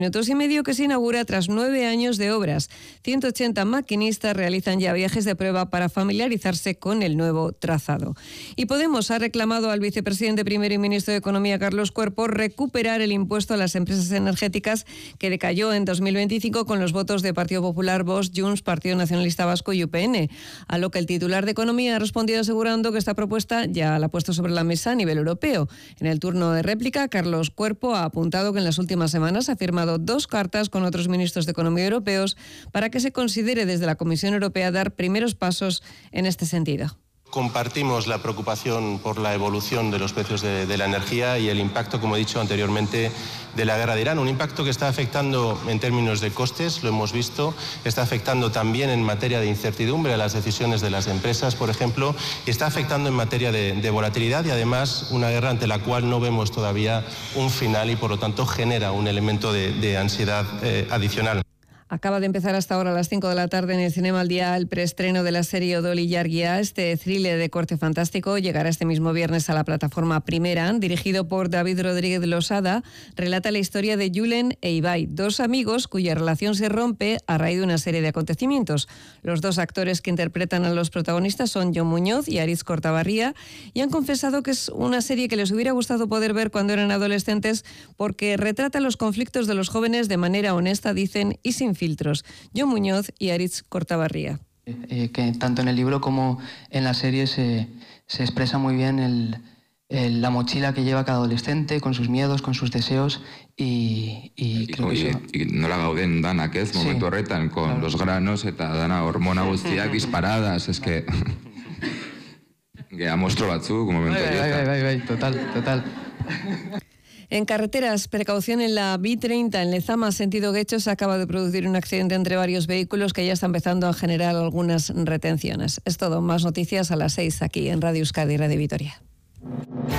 Minutos y medio que se inaugura tras 9 años de obras. 180 maquinistas realizan ya viajes de prueba para familiarizarse con el nuevo trazado. Y Podemos ha reclamado al vicepresidente primero y ministro de Economía, Carlos Cuerpo, recuperar el impuesto a las empresas energéticas que decayó en 2025 con los votos de Partido Popular, Vox, Junts, Partido Nacionalista Vasco y UPN. A lo que el titular de Economía ha respondido asegurando que esta propuesta ya la ha puesto sobre la mesa a nivel europeo. En el turno de réplica, Carlos Cuerpo ha apuntado que en las últimas semanas ha firmado 2 cartas con otros ministros de Economía europeos para que se considere desde la Comisión Europea dar primeros pasos en este sentido. Compartimos la preocupación por la evolución de los precios de la energía y el impacto, como he dicho anteriormente, de la guerra de Irán. Un impacto que está afectando en términos de costes, lo hemos visto, está afectando también en materia de incertidumbre a las decisiones de las empresas, por ejemplo, y está afectando en materia de volatilidad y además una guerra ante la cual no vemos todavía un final y por lo tanto genera un elemento de ansiedad adicional. Acaba de empezar hasta ahora a las 5 de la tarde en el Cinema al Día el preestreno de la serie Odol y Yargia. Este thriller de corte fantástico llegará este mismo viernes a la plataforma Primera. Dirigido por David Rodríguez Losada, relata la historia de Julen e Ibai, 2 amigos cuya relación se rompe a raíz de una serie de acontecimientos. Los 2 actores que interpretan a los protagonistas son Jon Muñoz y Aritz Kortaberria y han confesado que es una serie que les hubiera gustado poder ver cuando eran adolescentes porque retrata los conflictos de los jóvenes de manera honesta, dicen, y sin filtros. Jon Muñoz y Aritz Kortaberria. Que tanto en el libro como en la serie se expresa muy bien la mochila que lleva cada adolescente, con sus miedos, con sus deseos y creo que eso... Y nola gauden danak, ez? Momentu horretan, con claro, los granos eta dana hormona guztiak disparadas, es que... Gea monstruo batzuk, momentu horietan. Bai, total. En carreteras, precaución en la B30 en Lezama, sentido Guecho, se acaba de producir un accidente entre varios vehículos que ya está empezando a generar algunas retenciones. Es todo, más noticias a las 6 aquí en Radio Euskadi y Radio Vitoria.